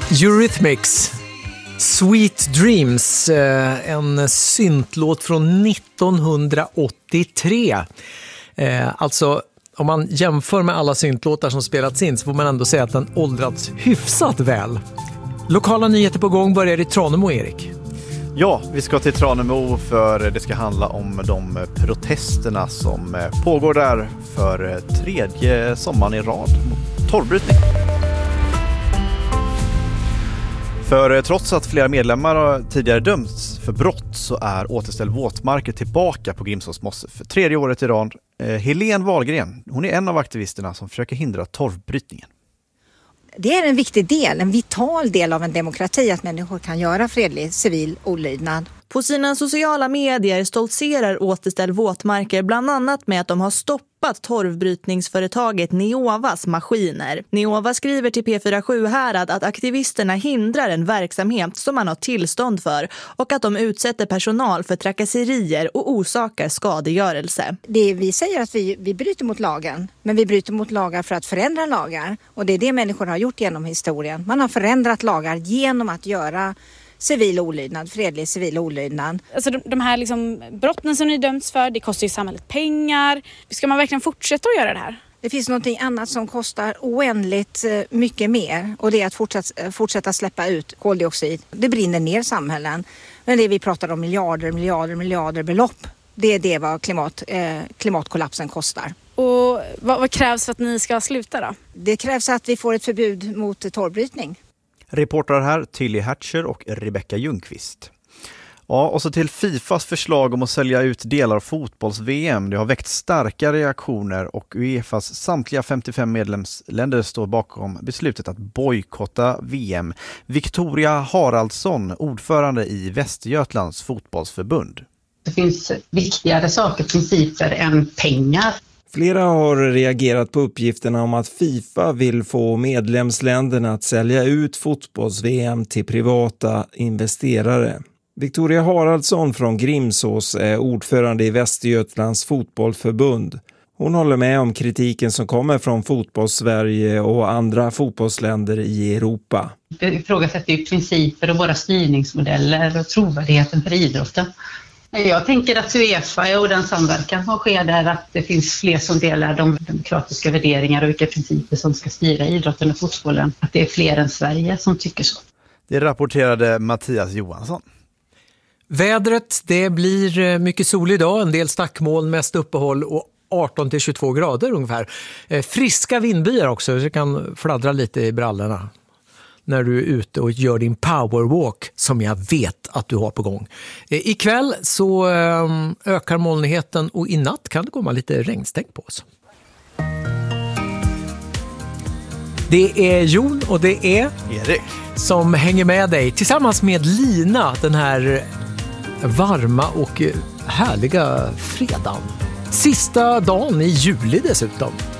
Eurythmics, Sweet Dreams, en syntlåt från 1983. Alltså, om man jämför med alla syntlåtar som spelats in så får man ändå säga att den åldrats hyfsat väl. Lokala nyheter på gång börjar i Tranemo, Erik. Ja, vi ska till Tranemo för det ska handla om de protesterna som pågår där för tredje sommaren i rad mot torvbrytning. För trots att flera medlemmar har tidigare dömts för brott så är Återställ våtmarker tillbaka på Grimsås mosse för tredje året i rad. Helene Wahlgren, hon är en av aktivisterna som försöker hindra torvbrytningen. Det är en viktig del, en vital del av en demokrati att människor kan göra fredlig civil olydnad. På sina sociala medier stoltserar Återställ våtmarker bland annat med att de har stoppat torvbrytningsföretaget Neovas maskiner. Neova skriver till P4 Sjuhärad att aktivisterna hindrar en verksamhet som man har tillstånd för och att de utsätter personal för trakasserier och orsakar skadegörelse. Vi säger att vi bryter mot lagen, men vi bryter mot lagar för att förändra lagar. Och det är det människor har gjort genom historien. Man har förändrat lagar genom att göra civil olydnad, fredlig civil olydnad. Alltså de här liksom brotten som ni dömts för, det kostar ju samhället pengar. Ska man verkligen fortsätta att göra det här? Det finns något annat som kostar oändligt mycket mer och det är att fortsätta släppa ut koldioxid. Det brinner ner samhällen. Men det vi pratar om miljarder belopp, det är det vad klimatkollapsen kostar. Och vad krävs för att ni ska sluta då? Det krävs att vi får ett förbud mot torvbrytning. Reportrar här Tilly Hatcher och Rebecca Ljungqvist. Ja, och så till Fifas förslag om att sälja ut delar av fotbolls-VM. Det har väckt starka reaktioner och UEFAs samtliga 55 medlemsländer står bakom beslutet att bojkotta VM. Victoria Haraldsson, ordförande i Västergötlands fotbollsförbund. Det finns viktigare saker, principer än pengar. Flera har reagerat på uppgifterna om att FIFA vill få medlemsländerna att sälja ut fotbolls-VM till privata investerare. Victoria Haraldsson från Grimsås är ordförande i Västergötlands fotbollsförbund. Hon håller med om kritiken som kommer från fotbolls-Sverige och andra fotbollsländer i Europa. Vi ifrågasätter ju principer och våra styrningsmodeller och trovärdigheten för idrotten. Jag tänker att UEFA och den samverkan som sker där, att det finns fler som delar de demokratiska värderingar och vilka principer som ska styra idrotten och fotbollen. Att det är fler än Sverige som tycker så. Det rapporterade Mattias Johansson. Vädret, det blir mycket sol idag, en del stackmoln, mest uppehåll och 18-22 grader ungefär. Friska vindbyar också, så det kan fladdra lite i brallorna när du är ute och gör din powerwalk som jag vet att du har på gång. Ikväll så ökar molnigheten och i natt kan det komma lite regnstänk på oss. Det är Jon och det är Erik som hänger med dig tillsammans med Lina den här varma och härliga fredagen. Sista dagen i juli dessutom.